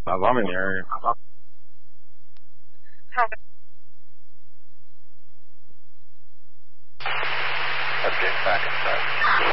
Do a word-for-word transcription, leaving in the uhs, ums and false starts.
I'm in the area. Let's get back inside.